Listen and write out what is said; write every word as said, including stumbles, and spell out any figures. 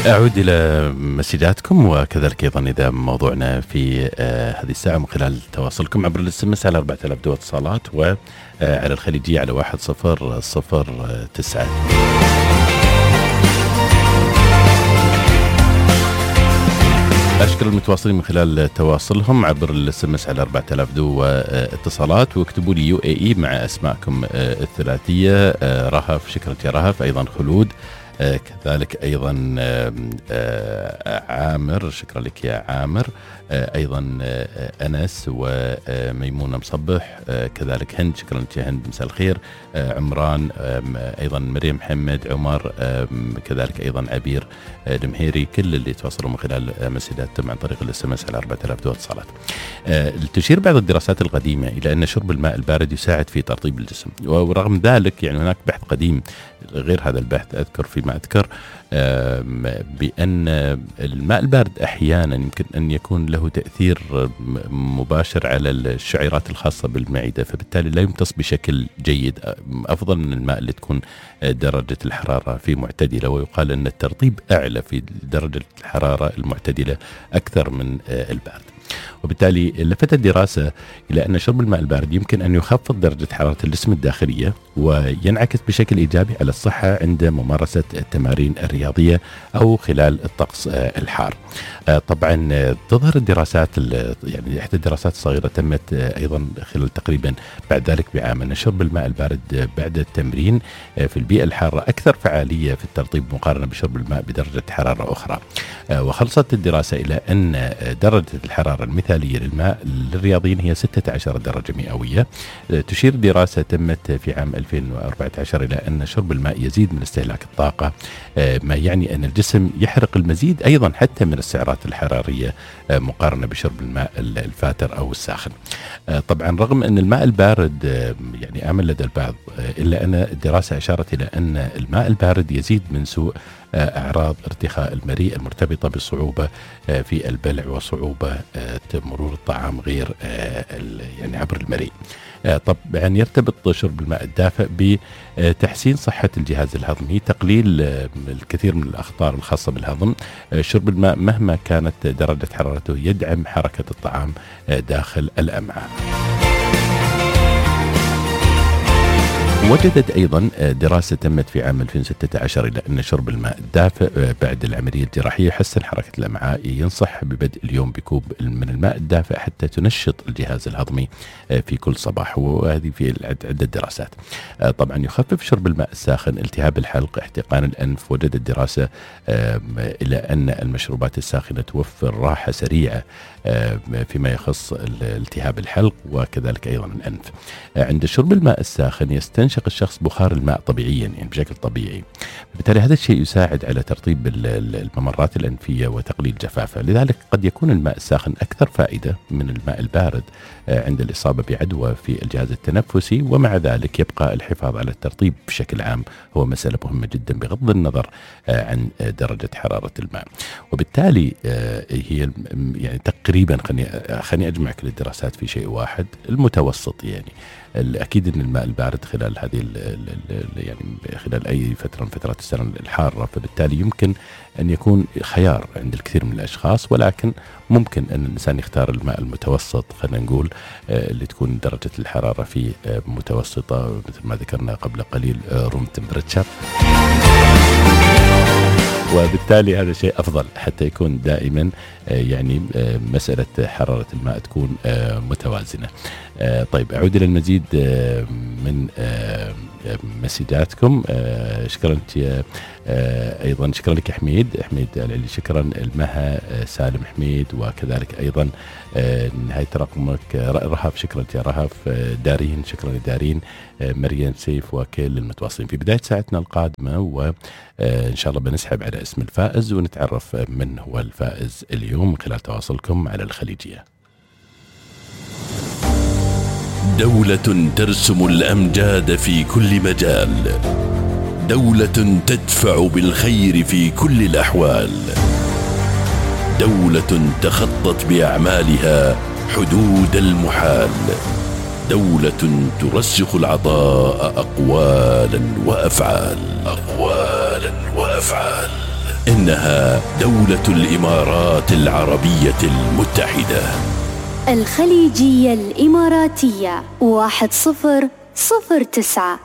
أعود إلى مسجاتكم وكذلك أيضا إذا موضوعنا في آه هذه الساعة من خلال تواصلكم عبر الاس ام اس على أربعة آلاف دو اتصالات وعلى الخليجية على واحد صفر صفر تسعة. أشكر المتواصلين من خلال تواصلهم عبر الاس ام اس على أربعة آلاف دو اتصالات، واكتبوا لي يو اي اي مع أسماءكم الثلاثية. رهف، شكرا يا رهف. أيضا خلود، آه كذلك أيضا آه آه عامر، شكرا لك يا عامر. آه أيضا آه أنس وميمونة مصبح، آه كذلك هند، شكرا لك يا هند، مساء الخير. آه عمران، آه أيضا مريم محمد، عمر، آه كذلك أيضا عبير آه المهيري، كل اللي تواصلوا من خلال مسجاتهم عن طريق الاس ام اس على أربعة آلاف دو اتصالات. آه تشير بعض الدراسات القديمة إلى أن شرب الماء البارد يساعد في ترطيب الجسم، ورغم ذلك يعني هناك بحث قديم غير هذا البحث أذكر فيما أذكر بأن الماء البارد أحيانا يمكن أن يكون له تأثير مباشر على الشعيرات الخاصة بالمعدة، فبالتالي لا يمتص بشكل جيد. أفضل من الماء اللي تكون درجة الحرارة فيه معتدلة، ويقال أن الترطيب أعلى في درجة الحرارة المعتدلة أكثر من البارد. وبالتالي لفتت الدراسة إلى أن شرب الماء البارد يمكن أن يخفض درجة حرارة الجسم الداخلية، وينعكس بشكل إيجابي على الصحة عند ممارسة التمارين الرياضية أو خلال الطقس الحار. طبعا تظهر الدراسات، يعني إحدى الدراسات الصغيرة تمت أيضا خلال تقريبا بعد ذلك بعام، أن شرب الماء البارد بعد التمرين في البيئة الحارة أكثر فعالية في الترطيب مقارنة بشرب الماء بدرجة حرارة أخرى. وخلصت الدراسة إلى أن درجة الحرارة المثالية للماء للرياضيين هي ستة عشر درجة مئوية. تشير دراسة تمت في عام ألفين وأربعة عشر إلى أن شرب الماء يزيد من استهلاك الطاقة، ما يعني أن الجسم يحرق المزيد أيضا حتى من السعرات الحرارية مقارنة بشرب الماء الفاتر أو الساخن. طبعا رغم أن الماء البارد يعني آمن لدى البعض، إلا أن الدراسة أشارت إلى أن الماء البارد يزيد من سوء أعراض ارتخاء المريء المرتبطة بالصعوبة في البلع وصعوبة مرور الطعام غير يعني عبر المريء. طبعا يرتبط شرب الماء الدافئ بتحسين صحة الجهاز الهضمي، تقليل الكثير من الأخطار الخاصة بالهضم. شرب الماء مهما كانت درجة حرارته يدعم حركة الطعام داخل الأمعاء. وجدت أيضا دراسة تمت في عام ألفين وستة عشر إلى أن شرب الماء الدافئ بعد العملية الجراحية يحسن حركة الأمعاء. ينصح ببدء اليوم بكوب من الماء الدافئ حتى تنشط الجهاز الهضمي في كل صباح، وهذه في عدة دراسات. طبعا يخفف شرب الماء الساخن التهاب الحلق، احتقان الأنف. وجدت دراسة إلى أن المشروبات الساخنة توفر راحة سريعة فيما يخص التهاب الحلق وكذلك أيضا الأنف. عند شرب الماء الساخن يستنشق الشخص بخار الماء طبيعيا، يعني بشكل طبيعي، بالتالي هذا الشيء يساعد على ترطيب الممرات الأنفية وتقليل جفافها. لذلك قد يكون الماء الساخن أكثر فائدة من الماء البارد عند الإصابة بعدوى في الجهاز التنفسي، ومع ذلك يبقى الحفاظ على الترطيب بشكل عام هو مسألة مهمة جدا بغض النظر عن درجة حرارة الماء. وبالتالي هي يعني تقريبا خليني خليني أجمع كل الدراسات في شيء واحد، المتوسط. يعني الأكيد أن الماء البارد خلال هذه ال ال يعني خلال أي فترة من فترات السنة الحارة، فبالتالي يمكن أن يكون خيار عند الكثير من الأشخاص، ولكن ممكن أن الإنسان يختار الماء المتوسط، خلينا نقول اللي تكون درجة الحرارة فيه متوسطة مثل ما ذكرنا قبل قليل روم تمبرتشر، وبالتالي هذا شيء أفضل حتى يكون دائما يعني مسألة حرارة الماء تكون متوازنة. طيب أعود إلى المزيد من مسجاتكم. شكرا لك أيضا، شكرا لك حميد حميد العلي، شكرا المها سالم حميد، وكذلك أيضا نهاية رقمك رهف، شكرا لك يا رهف. دارين، شكرا لدارين. مريم سيف، وكل المتواصلين في بداية ساعتنا القادمة، وإن شاء الله بنسحب على اسم الفائز ونتعرف من هو الفائز اليوم من خلال تواصلكم على الخليجية. دولة ترسم الأمجاد في كل مجال، دولة تدفع بالخير في كل الأحوال، دولة تخطت بأعمالها حدود المحال، دولة ترسخ العطاء أقوالا وأفعال أقوالا وأفعال إنها دولة الإمارات العربية المتحدة. الخليجية الإماراتية واحد صفر صفر تسعة.